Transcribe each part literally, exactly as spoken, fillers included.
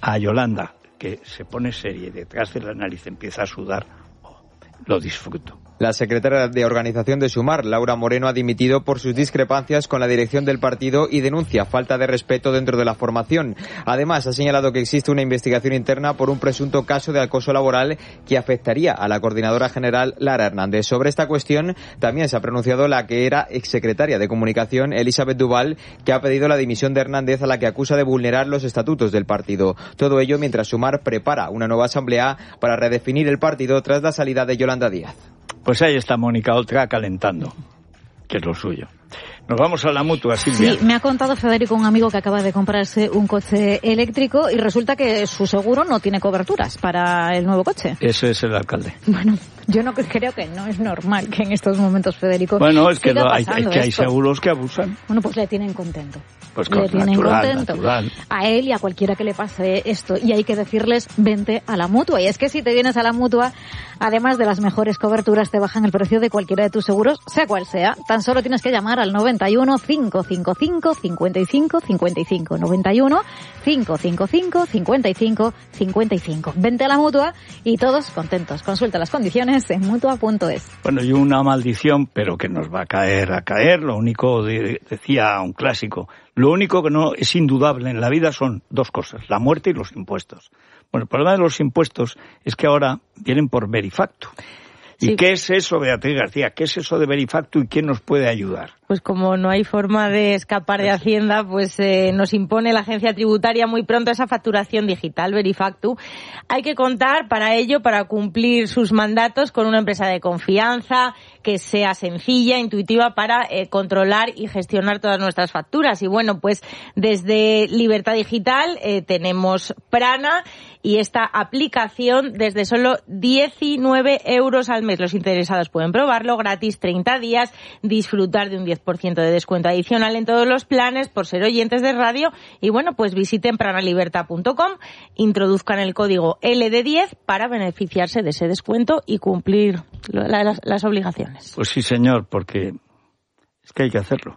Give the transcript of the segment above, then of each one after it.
a Yolanda, que se pone seria y detrás de la nariz empieza a sudar, oh, lo disfruto. La secretaria de organización de Sumar, Laura Moreno, ha dimitido por sus discrepancias con la dirección del partido y denuncia falta de respeto dentro de la formación. Además, ha señalado que existe una investigación interna por un presunto caso de acoso laboral que afectaría a la coordinadora general Lara Hernández. Sobre esta cuestión también se ha pronunciado la que era exsecretaria de Comunicación, Elizabeth Duval, que ha pedido la dimisión de Hernández, a la que acusa de vulnerar los estatutos del partido. Todo ello mientras Sumar prepara una nueva asamblea para redefinir el partido tras la salida de Yolanda Díaz. Pues ahí está Mónica Oltra calentando, que es lo suyo. Nos vamos a la Mutua, Silvia. Sí, me ha contado Federico, un amigo que acaba de comprarse un coche eléctrico y resulta que su seguro no tiene coberturas para el nuevo coche. Ese es el alcalde. Bueno, yo no creo que no es normal que en estos momentos, Federico, Bueno, es que, lo, hay, es que hay esto. seguros que abusan. Bueno, pues le tienen contento. Pues le tienen natural, contento. natural. A él y a cualquiera que le pase esto. Y hay que decirles, vente a la Mutua. Y es que si te vienes a la Mutua, además de las mejores coberturas, te bajan el precio de cualquiera de tus seguros, sea cual sea. Tan solo tienes que llamar al noventa y uno, cinco cinco cinco, cincuenta y cinco cincuenta y cinco. noventa y uno, cinco cinco cinco, cincuenta y cinco cincuenta y cinco. Vente a la Mutua y todos contentos. Consulta las condiciones en mutua punto es. Bueno, y una maldición, pero que nos va a caer, a caer. Lo único, de, decía un clásico, lo único que no es indudable en la vida son dos cosas, la muerte y los impuestos. Bueno, el problema de los impuestos es que ahora vienen por verifacto. ¿Y sí. qué es eso, Beatriz García? ¿Qué es eso de verifacto y quién nos puede ayudar? Pues como no hay forma de escapar de Hacienda, pues eh, nos impone la agencia tributaria muy pronto esa facturación digital, Verifactu. Hay que contar para ello, para cumplir sus mandatos, con una empresa de confianza que sea sencilla, intuitiva para eh, controlar y gestionar todas nuestras facturas. Y bueno, pues desde Libertad Digital eh, tenemos Prana y esta aplicación desde solo diecinueve euros al mes. Los interesados pueden probarlo gratis treinta días, disfrutar de un diez por ciento de descuento adicional en todos los planes por ser oyentes de radio. Y bueno, pues visiten pranalibertad punto com, introduzcan el código L D diez para beneficiarse de ese descuento y cumplir la, las, las obligaciones. Pues sí, señor, porque es que hay que hacerlo.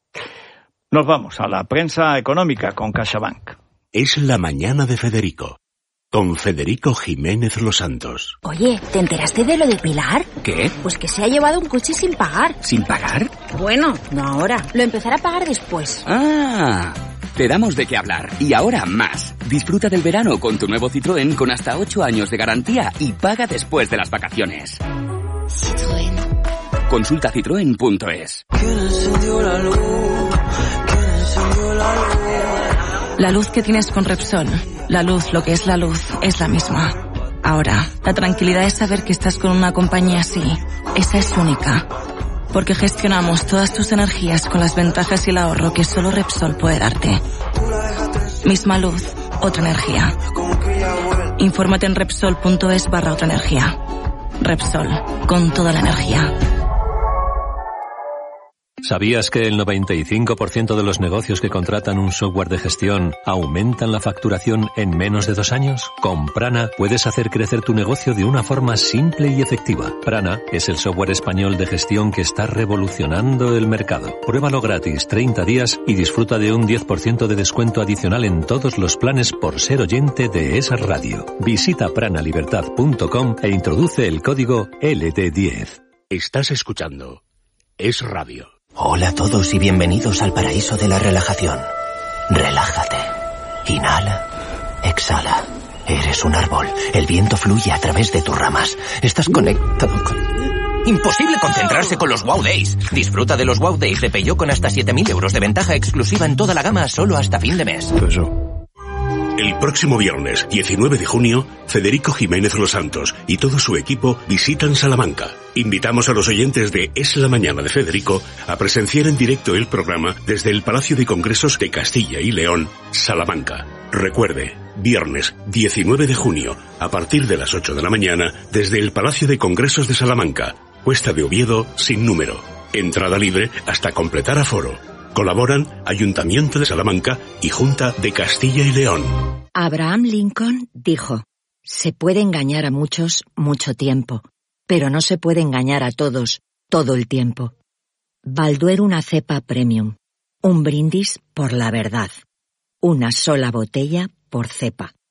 Nos vamos a la prensa económica con CaixaBank. Es la mañana de Federico, con Federico Jiménez Los Santos. Oye, ¿te enteraste de lo de Pilar? ¿Qué? Pues que se ha llevado un coche sin pagar. ¿Sin pagar? Bueno, no ahora. Lo empezará a pagar después. Ah, te damos de qué hablar. Y ahora más. Disfruta del verano con tu nuevo Citroën con hasta ocho años de garantía y paga después de las vacaciones. Citroën. Consulta citroen punto es. La luz que tienes con Repsol, la luz, lo que es la luz, es la misma. Ahora, la tranquilidad es saber que estás con una compañía así. Esa es única. Porque gestionamos todas tus energías con las ventajas y el ahorro que solo Repsol puede darte. Misma luz, otra energía. Infórmate en Repsol punto es barra otra energía. Repsol, con toda la energía. ¿Sabías que el noventa y cinco por ciento de los negocios que contratan un software de gestión aumentan la facturación en menos de dos años? Con Prana puedes hacer crecer tu negocio de una forma simple y efectiva. Prana es el software español de gestión que está revolucionando el mercado. Pruébalo gratis treinta días y disfruta de un diez por ciento de descuento adicional en todos los planes por ser oyente de esa radio. Visita pranalibertad punto com e introduce el código L D diez. Estás escuchando Es Radio. Hola a todos y bienvenidos al paraíso de la relajación. Relájate. Inhala. Exhala. Eres un árbol. El viento fluye a través de tus ramas. Estás conectado con... Imposible concentrarse con los Wow Days. Disfruta de los Wow Days de Peugeot con hasta siete mil euros de ventaja exclusiva en toda la gama solo hasta fin de mes. El próximo viernes, diecinueve de junio, Federico Jiménez Los Santos y todo su equipo visitan Salamanca. Invitamos a los oyentes de Es la Mañana de Federico a presenciar en directo el programa desde el Palacio de Congresos de Castilla y León, Salamanca. Recuerde, viernes diecinueve de junio, a partir de las ocho de la mañana, desde el Palacio de Congresos de Salamanca, Cuesta de Oviedo, sin número. Entrada libre hasta completar aforo. Colaboran Ayuntamiento de Salamanca y Junta de Castilla y León. Abraham Lincoln dijo: se puede engañar a muchos mucho tiempo, pero no se puede engañar a todos todo el tiempo. Balduero una cepa premium. Un brindis por la verdad. Una sola botella por cepa.